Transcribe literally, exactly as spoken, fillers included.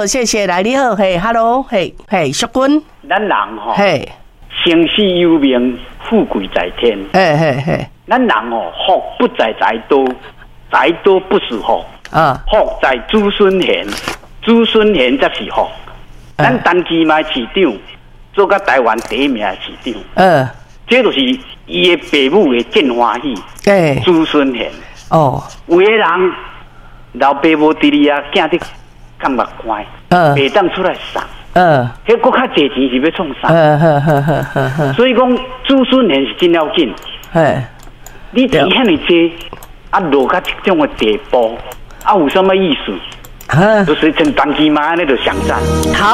谢谢，来你好，嘿 ，Hello， 嘿，嘿，淑君， 咱人吼， 嘿， 生死有命，富贵在天。 嘿嘿嘿， 咱人哦，福不在财多，财多不是福。 啊， 福在子孙贤，子孙贤才是福。咱陈其迈市长做甲台湾第一名的市长， 嗯， 这就是伊的父母的见欢喜， 对， 子孙贤。 哦， 有的人老爸无伫哩啊，囝伫感觉乖， 嗯， 袂当出来送， 嗯， 迄搁较济钱是要创啥？ 嗯呵呵呵呵呵， 所以讲子孙贤是真要紧。 嘿， 你钱遐尼济，啊落到这种的地步，啊有什么意思？ 啊， 就是像陈其迈那就上山。 好。